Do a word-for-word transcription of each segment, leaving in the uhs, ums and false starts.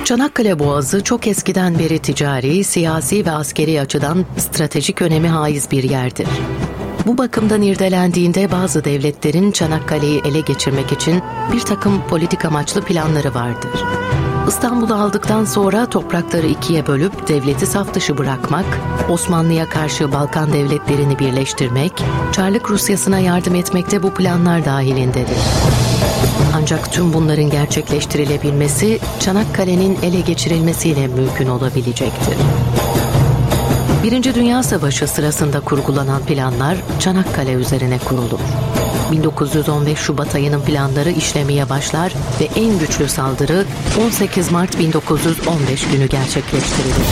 Çanakkale Boğazı çok eskiden beri ticari, siyasi ve askeri açıdan stratejik önemi haiz bir yerdir. Bu bakımdan irdelendiğinde bazı devletlerin Çanakkale'yi ele geçirmek için bir takım politik amaçlı planları vardır. İstanbul'u aldıktan sonra toprakları ikiye bölüp devleti saf dışı bırakmak, Osmanlı'ya karşı Balkan devletlerini birleştirmek, Çarlık Rusyası'na yardım etmek de bu planlar dahilindedir. Ancak tüm bunların gerçekleştirilebilmesi Çanakkale'nin ele geçirilmesiyle mümkün olabilecektir. Birinci Dünya Savaşı sırasında kurgulanan planlar Çanakkale üzerine kurulur. bin dokuz yüz on beş Şubat ayının planları işlemeye başlar ve en güçlü saldırı on sekiz Mart bin dokuz yüz on beş günü gerçekleştirilir.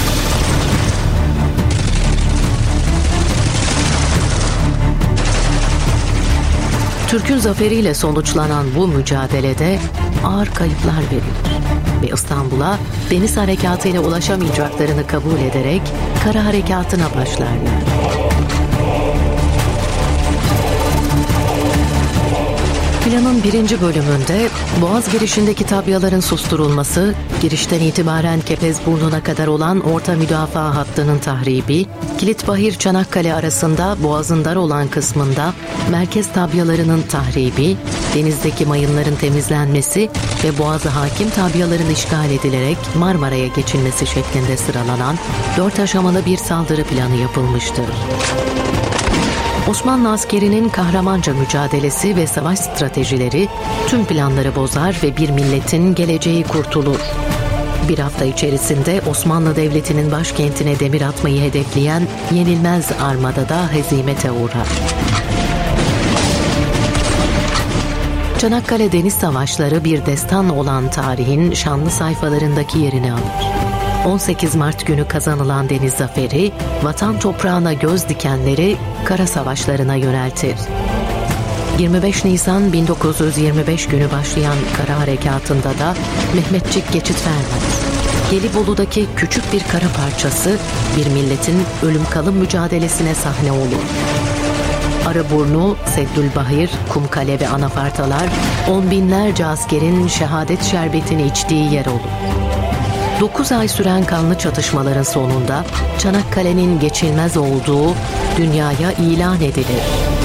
Türk'ün zaferiyle sonuçlanan bu mücadelede ağır kayıplar verilir ve İstanbul'a deniz harekatıyla ulaşamayacaklarını kabul ederek kara harekatına başlarlar. Planın birinci bölümünde Boğaz girişindeki tabyaların susturulması, girişten itibaren Kepezburnu'na kadar olan orta müdafaa hattının tahribi, Kilitbahir-Çanakkale arasında Boğaz'ın dar olan kısmında merkez tabyalarının tahribi, denizdeki mayınların temizlenmesi ve Boğaz'a hakim tabyaların işgal edilerek Marmara'ya geçilmesi şeklinde sıralanan dört aşamalı bir saldırı planı yapılmıştır. Osmanlı askerinin kahramanca mücadelesi ve savaş stratejileri tüm planları bozar ve bir milletin geleceği kurtulur. Bir hafta içerisinde Osmanlı Devleti'nin başkentine demir atmayı hedefleyen yenilmez armada da hezimete uğrar. Çanakkale Deniz Savaşları bir destan olan tarihin şanlı sayfalarındaki yerini alır. on sekiz Mart günü kazanılan deniz zaferi, vatan toprağına göz dikenleri kara savaşlarına yöneltir. yirmi beş Nisan bin dokuz yüz yirmi beş günü başlayan kara harekatında da Mehmetçik geçit vermez. Gelibolu'daki küçük bir kara parçası bir milletin ölüm kalım mücadelesine sahne olur. Arıburnu, Seddülbahir, Kumkale ve Anafartalar on binlerce askerin şehadet şerbetini içtiği yer olur. dokuz ay süren kanlı çatışmaların sonunda Çanakkale'nin geçilmez olduğu dünyaya ilan edilir.